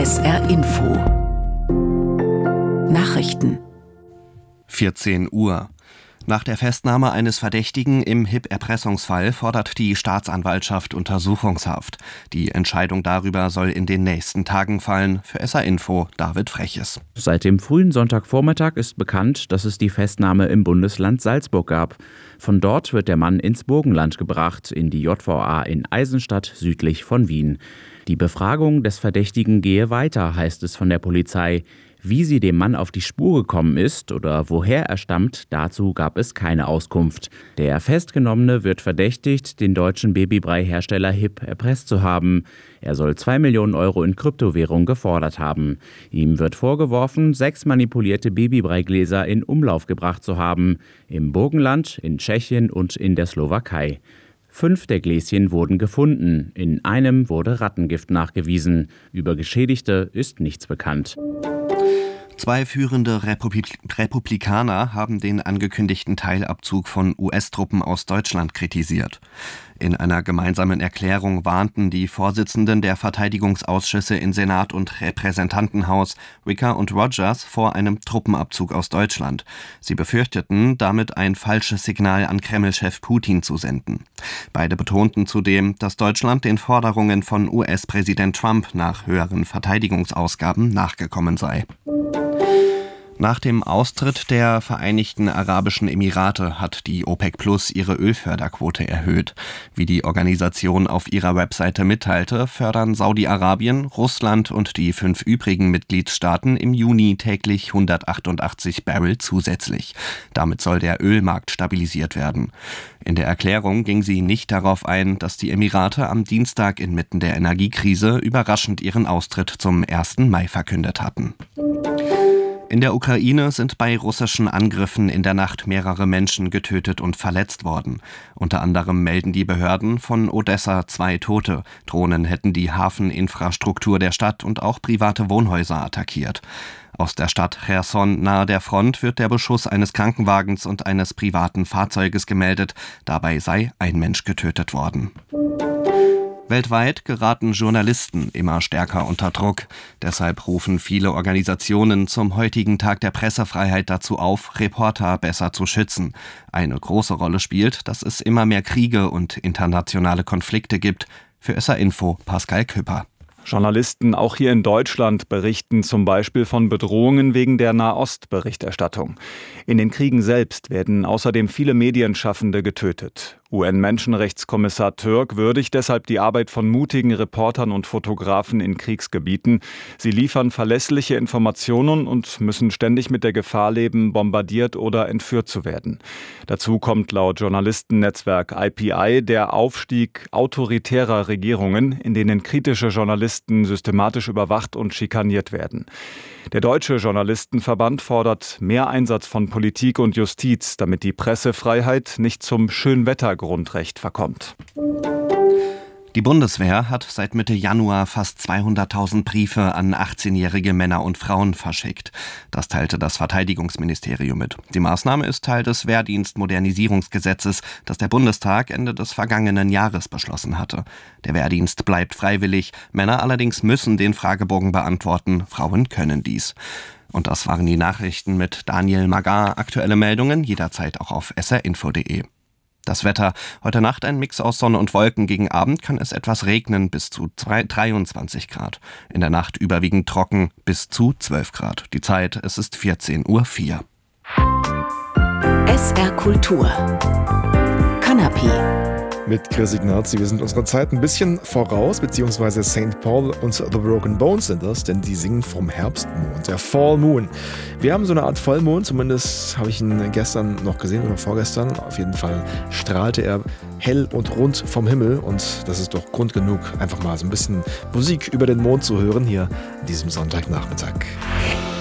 SR Info Nachrichten 14 Uhr. Nach der Festnahme eines Verdächtigen im HIP-Erpressungsfall fordert die Staatsanwaltschaft Untersuchungshaft. Die Entscheidung darüber soll in den nächsten Tagen fallen. Für SR Info David Freches. Seit dem frühen Sonntagvormittag ist bekannt, dass es die Festnahme im Bundesland Salzburg gab. Von dort wird der Mann ins Burgenland gebracht, in die JVA in Eisenstadt südlich von Wien. Die Befragung des Verdächtigen gehe weiter, heißt es von der Polizei. Wie sie dem Mann auf die Spur gekommen ist oder woher er stammt, dazu gab es keine Auskunft. Der Festgenommene wird verdächtigt, den deutschen Babybrei-Hersteller HIP erpresst zu haben. Er soll 2 Millionen Euro in Kryptowährung gefordert haben. Ihm wird vorgeworfen, 6 manipulierte Babybreigläser in Umlauf gebracht zu haben. Im Burgenland, in Tschechien und in der Slowakei. 5 der Gläschen wurden gefunden. In einem wurde Rattengift nachgewiesen. Über Geschädigte ist nichts bekannt. 2 führende Republikaner haben den angekündigten Teilabzug von US-Truppen aus Deutschland kritisiert. In einer gemeinsamen Erklärung warnten die Vorsitzenden der Verteidigungsausschüsse in Senat und Repräsentantenhaus, Wicker und Rogers, vor einem Truppenabzug aus Deutschland. Sie befürchteten, damit ein falsches Signal an Kreml-Chef Putin zu senden. Beide betonten zudem, dass Deutschland den Forderungen von US-Präsident Trump nach höheren Verteidigungsausgaben nachgekommen sei. Nach dem Austritt der Vereinigten Arabischen Emirate hat die OPEC Plus ihre Ölförderquote erhöht. Wie die Organisation auf ihrer Webseite mitteilte, fördern Saudi-Arabien, Russland und die 5 übrigen Mitgliedstaaten im Juni täglich 188 Barrel zusätzlich. Damit soll der Ölmarkt stabilisiert werden. In der Erklärung ging sie nicht darauf ein, dass die Emirate am Dienstag inmitten der Energiekrise überraschend ihren Austritt zum 1. Mai verkündet hatten. In der Ukraine sind bei russischen Angriffen in der Nacht mehrere Menschen getötet und verletzt worden. Unter anderem melden die Behörden von Odessa 2 Tote. Drohnen hätten die Hafeninfrastruktur der Stadt und auch private Wohnhäuser attackiert. Aus der Stadt Cherson nahe der Front wird der Beschuss eines Krankenwagens und eines privaten Fahrzeuges gemeldet. Dabei sei ein Mensch getötet worden. Weltweit geraten Journalisten immer stärker unter Druck. Deshalb rufen viele Organisationen zum heutigen Tag der Pressefreiheit dazu auf, Reporter besser zu schützen. Eine große Rolle spielt, dass es immer mehr Kriege und internationale Konflikte gibt. Für SR Info Pascal Küpper. Journalisten auch hier in Deutschland berichten zum Beispiel von Bedrohungen wegen der Nahost-Berichterstattung. In den Kriegen selbst werden außerdem viele Medienschaffende getötet. UN-Menschenrechtskommissar Türk würdigt deshalb die Arbeit von mutigen Reportern und Fotografen in Kriegsgebieten. Sie liefern verlässliche Informationen und müssen ständig mit der Gefahr leben, bombardiert oder entführt zu werden. Dazu kommt laut Journalistennetzwerk IPI der Aufstieg autoritärer Regierungen, in denen kritische Journalisten systematisch überwacht und schikaniert werden. Der Deutsche Journalistenverband fordert mehr Einsatz von Politik und Justiz, damit die Pressefreiheit nicht zum Schönwettergrundrecht verkommt. Die Bundeswehr hat seit Mitte Januar fast 200.000 Briefe an 18-jährige Männer und Frauen verschickt. Das teilte das Verteidigungsministerium mit. Die Maßnahme ist Teil des Wehrdienstmodernisierungsgesetzes, das der Bundestag Ende des vergangenen Jahres beschlossen hatte. Der Wehrdienst bleibt freiwillig, Männer allerdings müssen den Fragebogen beantworten, Frauen können dies. Und das waren die Nachrichten mit Daniel Magar. Aktuelle Meldungen jederzeit auch auf srinfo.de. Das Wetter. Heute Nacht ein Mix aus Sonne und Wolken. Gegen Abend kann es etwas regnen, bis zu 23 Grad. In der Nacht überwiegend trocken, bis zu 12 Grad. Die Zeit, es ist 14:04 Uhr. SR Kultur Kanapé Mit Chris Ignazi. Wir sind unserer Zeit ein bisschen voraus, beziehungsweise St. Paul und The Broken Bones sind das, denn die singen vom Herbstmond, der Fall Moon. Wir haben so eine Art Vollmond, zumindest habe ich ihn gestern noch gesehen oder vorgestern. Auf jeden Fall strahlte er hell und rund vom Himmel und das ist doch Grund genug, einfach mal so ein bisschen Musik über den Mond zu hören hier an diesem Sonntagnachmittag.